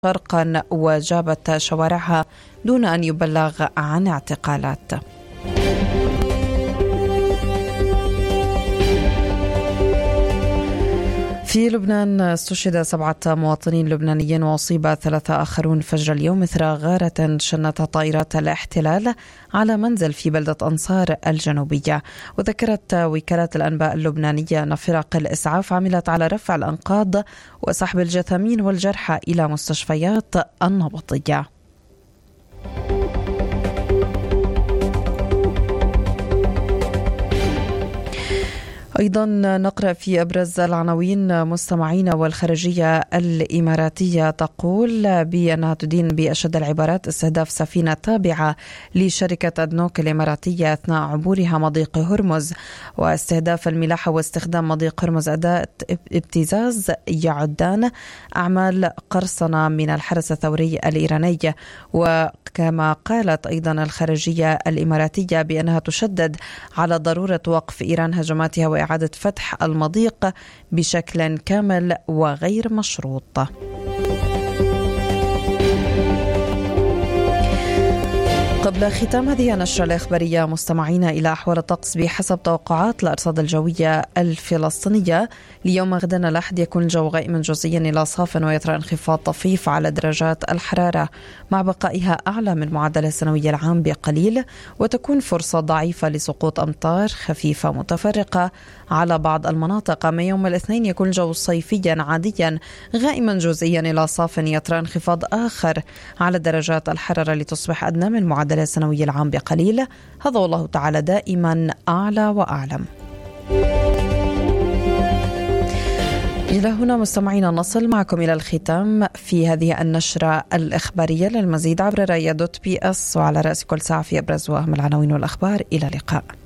شرقا وجابت شوارعها دون أن يبلغ عن اعتقالات. في لبنان استشهد 7 مواطنين لبنانيين وأصيب 3 آخرون فجر اليوم إثر غارة شنتها طائرات الاحتلال على منزل في بلدة أنصار الجنوبية. وذكرت وكالة الأنباء اللبنانية أن فرق الإسعاف عملت على رفع الأنقاض وسحب الجثامين والجرحى إلى مستشفيات النبطية. أيضا نقرأ في أبرز العناوين مستمعين. والخارجية الإماراتية تقول بأنها تدين بأشد العبارات استهداف سفينة تابعة لشركة أدنوك الإماراتية أثناء عبورها مضيق هرمز. واستهداف الملاحة واستخدام مضيق هرمز أداة ابتزاز يعدان أعمال قرصنة من الحرس الثوري الإيراني. وكما قالت أيضا الخارجية الإماراتية بأنها تشدد على ضرورة وقف إيران هجماتها وإعادة فتح المضيق بشكل كامل وغير مشروط. قبل ختام هذه النشرة الإخبارية مستمعين إلى أحوال الطقس. بحسب توقعات الأرصاد الجوية الفلسطينية ليوم غدا الأحد يكون الجو غائما جزئيا إلى صاف ويطرأ انخفاض طفيف على درجات الحرارة مع بقائها أعلى من معدل السنوي العام بقليل. وتكون فرصة ضعيفة لسقوط أمطار خفيفة متفرقة على بعض المناطق. أما يوم الاثنين يكون الجو صيفيا عاديا غائما جزئيا إلى صاف يطرأ انخفاض آخر على درجات الحرارة لتصبح أدنى من معدل السنوي العام بقليل. هذا والله تعالى دائما أعلى وأعلم. إلى هنا مستمعينا نصل معكم إلى الختام في هذه النشرة الإخبارية. للمزيد عبر رأي.بي.اس وعلى رأس كل ساعة في أبرز وأهم العناوين والأخبار. إلى اللقاء.